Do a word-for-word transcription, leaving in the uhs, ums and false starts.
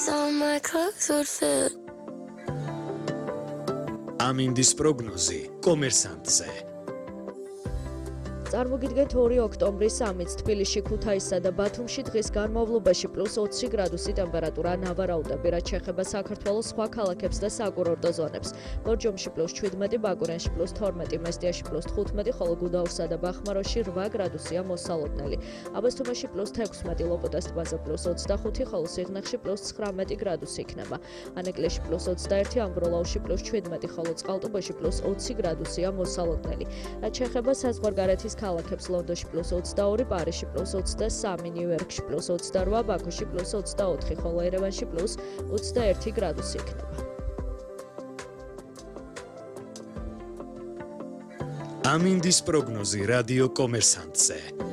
So my clothes would fit. ამინდის პროგნოზი კომერსანტზე. წარმოგიდგენთ ორი ოქტომბრის სამიც თბილისში, ქუთაისსა და ბათუმში დღის განმავლობაში პლუს ოცი გრადუსი ტემპერატურა ნავარაუდები, რაც შეეხება საქართველოს სხვა ქალაქებს და საკურორტო ზონებს. ბორჯომში პლუს შვიდმეტი, ბაკურენში პლუს თორმეტი, მესტიაში პლუს თხუთმეტი, ხოლო გუდაურსა და ბახმაროში რვა გრადუსია მოსალოდნელი. აბასთუმანში პლუს თექვსმეტი, ლოპოტას ტბაზე პლუს ოცდახუთი, ხოლო სიღნაღში პლუს ცხრამეტი გრადუსი იქნება. ანეკლეში პლუს ოცდაერთი, ამბროლაუში პლუს შვიდმეტი, ხოლო წყალტუბოში პლუს ოცი გრადუსია მოსალოდნელი. რაც შეეხება საზღვარგარეთის ქალაქებს, ლონდონში პლუს ოცდაორი, პარიზში პლუს ოცდასამი, ნიუ-იორკში პლუს ოცდარვა, ბაქოში პლუს ოცდაოთხი, ხოლო ერევანში პლუს ოცდაერთი გრადუსი იქნება. ამინდის პროგნოზი რადიო კომერსანტზე.